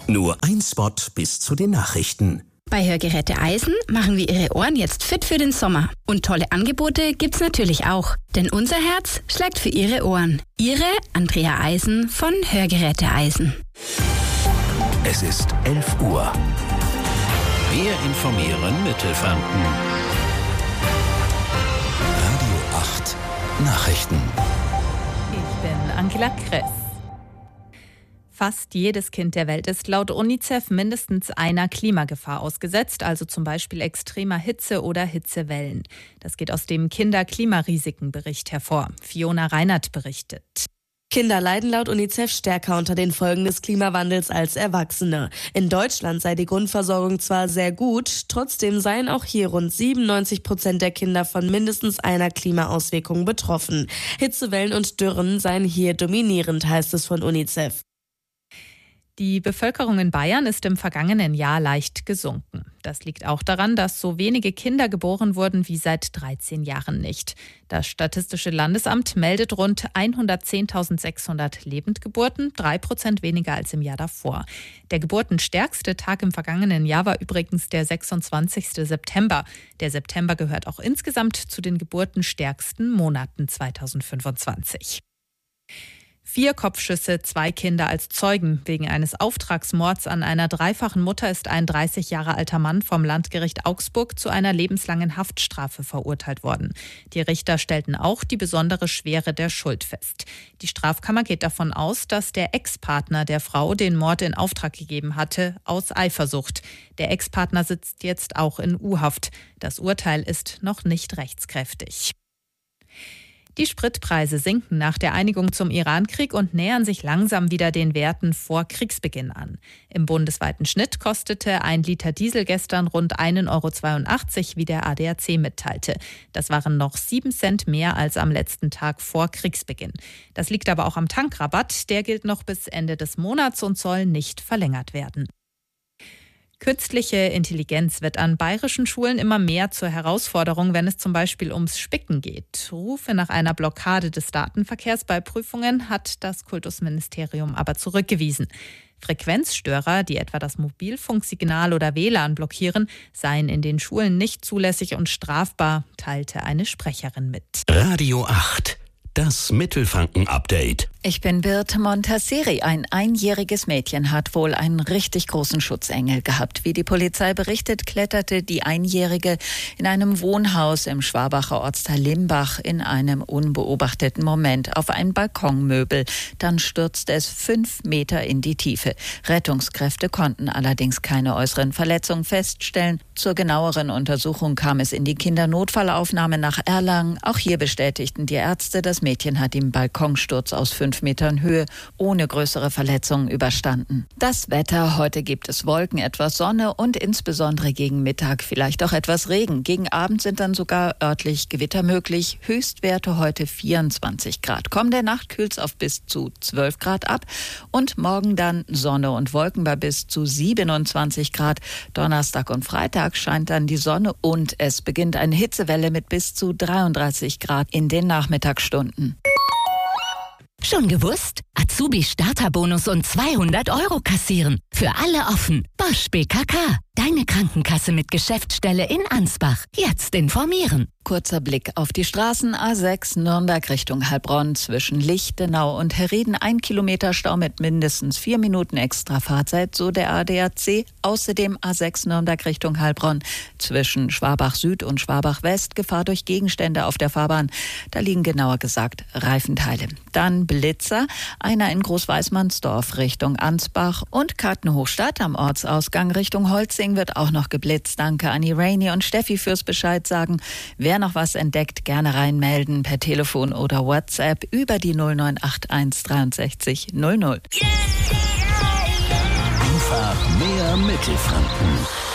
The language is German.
Nur ein Spot bis zu den Nachrichten. Bei Hörgeräte Eisen machen wir Ihre Ohren jetzt fit für den Sommer. Und tolle Angebote gibt's natürlich auch. Denn unser Herz schlägt für Ihre Ohren. Ihre Andrea Eisen von Hörgeräte Eisen. Es ist 11 Uhr. Wir informieren Mittelfranken. Radio 8 Nachrichten. Ich bin Angela Kress. Fast jedes Kind der Welt ist laut UNICEF mindestens einer Klimagefahr ausgesetzt, also zum Beispiel extremer Hitze oder Hitzewellen. Das geht aus dem Kinder-Klimarisiken-Bericht hervor. Fiona Reinert berichtet. Kinder leiden laut UNICEF stärker unter den Folgen des Klimawandels als Erwachsene. In Deutschland sei die Grundversorgung zwar sehr gut, trotzdem seien auch hier rund 97% der Kinder von mindestens einer Klimaauswirkung betroffen. Hitzewellen und Dürren seien hier dominierend, heißt es von UNICEF. Die Bevölkerung in Bayern ist im vergangenen Jahr leicht gesunken. Das liegt auch daran, dass so wenige Kinder geboren wurden wie seit 13 Jahren nicht. Das Statistische Landesamt meldet rund 110.600 Lebendgeburten, 3% weniger als im Jahr davor. Der geburtenstärkste Tag im vergangenen Jahr war übrigens der 26. September. Der September gehört auch insgesamt zu den geburtenstärksten Monaten 2025. 4 Kopfschüsse, 2 Kinder als Zeugen. Wegen eines Auftragsmords an einer dreifachen Mutter ist ein 30 Jahre alter Mann vom Landgericht Augsburg zu einer lebenslangen Haftstrafe verurteilt worden. Die Richter stellten auch die besondere Schwere der Schuld fest. Die Strafkammer geht davon aus, dass der Ex-Partner der Frau den Mord in Auftrag gegeben hatte, aus Eifersucht. Der Ex-Partner sitzt jetzt auch in U-Haft. Das Urteil ist noch nicht rechtskräftig. Die Spritpreise sinken nach der Einigung zum Irankrieg und nähern sich langsam wieder den Werten vor Kriegsbeginn an. Im bundesweiten Schnitt kostete ein Liter Diesel gestern rund 1,82 €, wie der ADAC mitteilte. Das waren noch 7 Cent mehr als am letzten Tag vor Kriegsbeginn. Das liegt aber auch am Tankrabatt. Der gilt noch bis Ende des Monats und soll nicht verlängert werden. Künstliche Intelligenz wird an bayerischen Schulen immer mehr zur Herausforderung, wenn es zum Beispiel ums Spicken geht. Rufe nach einer Blockade des Datenverkehrs bei Prüfungen hat das Kultusministerium aber zurückgewiesen. Frequenzstörer, die etwa das Mobilfunksignal oder WLAN blockieren, seien in den Schulen nicht zulässig und strafbar, teilte eine Sprecherin mit. Radio 8. Das Mittelfranken-Update. Ich bin Birte Montasseri. Ein einjähriges Mädchen hat wohl einen richtig großen Schutzengel gehabt. Wie die Polizei berichtet, kletterte die Einjährige in einem Wohnhaus im Schwabacher Ortsteil Limbach in einem unbeobachteten Moment auf ein Balkonmöbel. Dann stürzte es 5 Meter in die Tiefe. Rettungskräfte konnten allerdings keine äußeren Verletzungen feststellen. Zur genaueren Untersuchung kam es in die Kindernotfallaufnahme nach Erlangen. Auch hier bestätigten die Ärzte, das Mädchen hat den Balkonsturz aus 5 Metern Höhe ohne größere Verletzungen überstanden. Das Wetter: heute gibt es Wolken, etwas Sonne und insbesondere gegen Mittag vielleicht auch etwas Regen. Gegen Abend sind dann sogar örtlich Gewitter möglich. Höchstwerte heute 24 Grad. Kommende Nacht kühlt es auf bis zu 12 Grad ab und morgen dann Sonne und Wolken bei bis zu 27 Grad. Donnerstag und Freitag scheint dann die Sonne und es beginnt eine Hitzewelle mit bis zu 33 Grad in den Nachmittagsstunden. Schon gewusst? Azubi-Starterbonus und 200 € kassieren. Für alle offen. Bosch BKK. Deine Krankenkasse mit Geschäftsstelle in Ansbach. Jetzt informieren. Kurzer Blick auf die Straßen. A6 Nürnberg Richtung Heilbronn zwischen Lichtenau und Herrieden. 1 Kilometer Stau mit mindestens 4 Minuten extra Fahrzeit, so der ADAC. Außerdem A6 Nürnberg Richtung Heilbronn zwischen Schwabach Süd und Schwabach West. Gefahr durch Gegenstände auf der Fahrbahn. Da liegen genauer gesagt Reifenteile. Dann Blitzer. Einer in Großweißmannsdorf Richtung Ansbach und Kartenhochstadt am Ortsausgang Richtung Holzing wird auch noch geblitzt. Danke an Irene und Steffi fürs Bescheid sagen. Wer noch was entdeckt, gerne reinmelden per Telefon oder WhatsApp über die 0981 63 00. Einfach mehr Mittelfranken.